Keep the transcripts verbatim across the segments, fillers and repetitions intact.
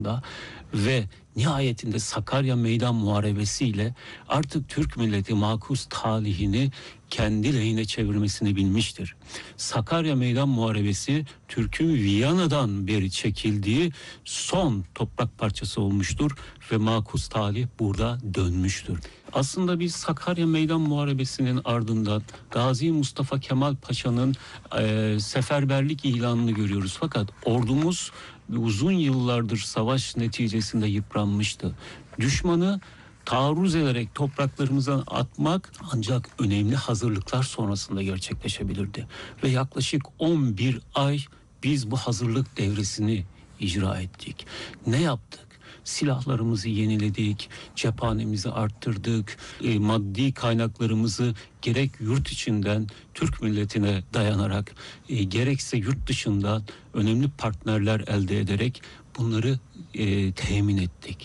ve nihayetinde Sakarya Meydan Muharebesi ile artık Türk milleti makus talihini kendi lehine çevirmesini bilmiştir. Sakarya Meydan Muharebesi Türk'ün Viyana'dan beri çekildiği son toprak parçası olmuştur ve makus talih burada dönmüştür. Aslında biz Sakarya Meydan Muharebesi'nin ardından Gazi Mustafa Kemal Paşa'nın e, seferberlik ilanını görüyoruz. Fakat ordumuz uzun yıllardır savaş neticesinde yıpranmıştı. Düşmanı taarruz ederek topraklarımızdan atmak ancak önemli hazırlıklar sonrasında gerçekleşebilirdi. Ve yaklaşık on bir ay biz bu hazırlık devresini icra ettik. Ne yaptık? Silahlarımızı yeniledik, cephanemizi arttırdık, e, maddi kaynaklarımızı gerek yurt içinden Türk milletine dayanarak, e, gerekse yurt dışından önemli partnerler elde ederek bunları e, temin ettik.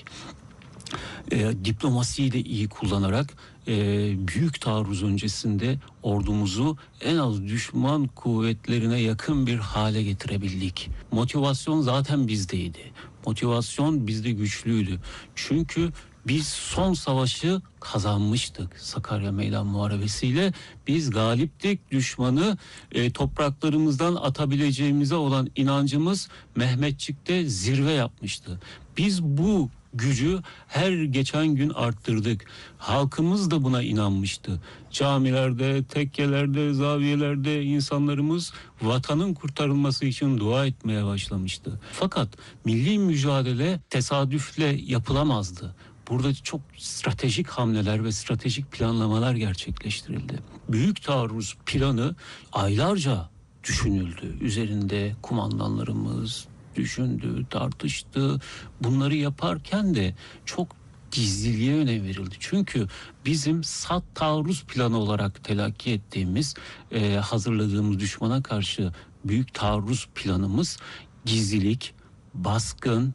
E, diplomasiyi de iyi kullanarak e, büyük taarruz öncesinde ordumuzu en az düşman kuvvetlerine yakın bir hale getirebildik. Motivasyon zaten bizdeydi. Motivasyon bizde güçlüydü. Çünkü biz son savaşı kazanmıştık. Sakarya Meydan Muharebesi ile biz galiptik. Düşmanı e, topraklarımızdan atabileceğimize olan inancımız Mehmetçik'te zirve yapmıştı. Biz bu gücü her geçen gün arttırdık. Halkımız da buna inanmıştı. Camilerde, tekkelerde, zaviyelerde insanlarımız vatanın kurtarılması için dua etmeye başlamıştı. Fakat milli mücadele tesadüfle yapılamazdı. Burada çok stratejik hamleler ve stratejik planlamalar gerçekleştirildi. Büyük taarruz planı aylarca düşünüldü. Üzerinde kumandanlarımız düşündü, tartıştı. Bunları yaparken de çok gizliliğe önem verildi. Çünkü bizim sat taarruz planı olarak telakki ettiğimiz, e, hazırladığımız düşmana karşı büyük taarruz planımız gizlilik, baskın,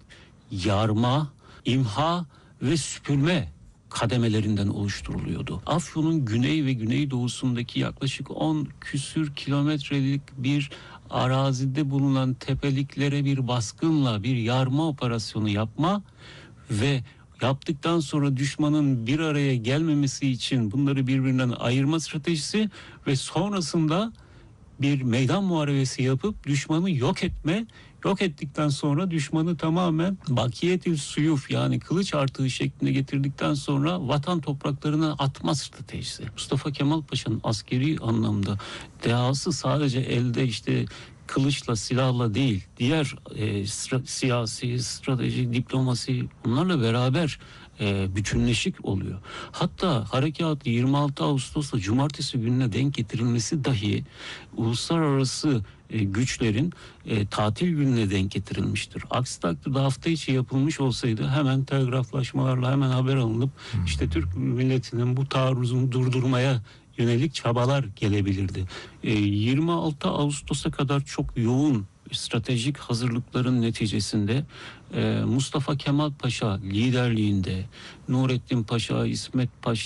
yarma, imha ve süpürme kademelerinden oluşturuluyordu. Afyon'un güney ve güneydoğusundaki yaklaşık on küsür kilometrelik bir arazide bulunan tepeliklere bir baskınla bir yarma operasyonu yapma ve yaptıktan sonra düşmanın bir araya gelmemesi için bunları birbirinden ayırma stratejisi ve sonrasında bir meydan muharebesi yapıp düşmanı yok etme, yok ettikten sonra düşmanı tamamen bakiyetül suyuf yani kılıç artığı şeklinde getirdikten sonra vatan topraklarına atma stratejisi. Mustafa Kemal Paşa'nın askeri anlamda dehası sadece elde işte kılıçla, silahla değil, diğer e, stra- siyasi, stratejik, diplomasi bunlarla beraber e, bütünleşik oluyor. Hatta harekat yirmi altı Ağustos'ta cumartesi gününe denk getirilmesi dahi uluslararası e, güçlerin e, tatil gününe denk getirilmiştir. Aksi takdirde hafta içi yapılmış olsaydı hemen telgraflaşmalarla hemen haber alınıp hmm. işte Türk milletinin bu taarruzunu durdurmaya yönelik çabalar gelebilirdi. E, yirmi altı Ağustos'a kadar çok yoğun stratejik hazırlıkların neticesinde e, Mustafa Kemal Paşa liderliğinde, Nurettin Paşa, İsmet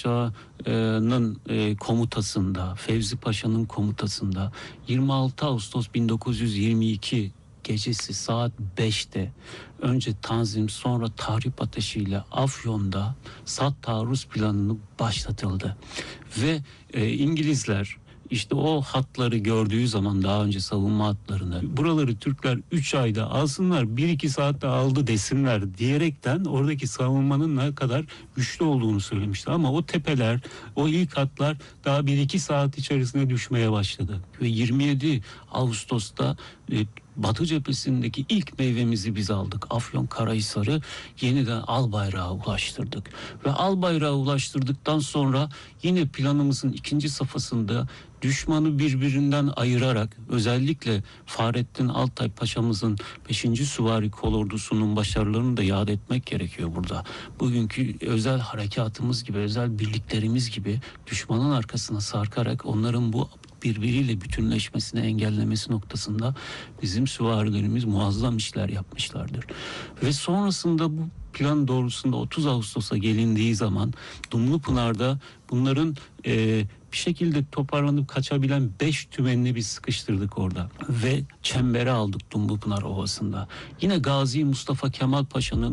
Paşa'nın e, komutasında, Fevzi Paşa'nın komutasında yirmi altı Ağustos bin dokuz yüz yirmi iki gecesi saat beşte önce tanzim sonra tahrip ateşiyle Afyon'da sat taarruz planını başlatıldı. Ve e, İngilizler işte o hatları gördüğü zaman daha önce savunma hatlarını buraları Türkler üç ayda alsınlar bir iki saatte aldı desinler diyerekten oradaki savunmanın ne kadar güçlü olduğunu söylemişti. Ama o tepeler o ilk hatlar daha bir iki saat içerisinde düşmeye başladı. Ve yirmi yedi Ağustos'ta e, Batı cephesindeki ilk meyvemizi biz aldık. Afyonkarahisar'ı yeniden Albayrak'a ulaştırdık. Ve Albayrak'a ulaştırdıktan sonra yine planımızın ikinci safhasında düşmanı birbirinden ayırarak özellikle Fahrettin Altay Paşa'mızın beşinci Süvari Kolordusu'nun başarılarını da yad etmek gerekiyor burada. Bugünkü özel harekatımız gibi, özel birliklerimiz gibi düşmanın arkasına sarkarak onların bu birbiriyle bütünleşmesini engellemesi noktasında bizim süvarilerimiz muazzam işler yapmışlardır. Ve sonrasında bu plan doğrultusunda otuz Ağustos'a gelindiği zaman Dumlupınar'da bunların e, bir şekilde toparlanıp kaçabilen beş tümenini biz sıkıştırdık orada. Ve çembere aldık Dumlupınar Ovası'nda. Yine Gazi Mustafa Kemal Paşa'nın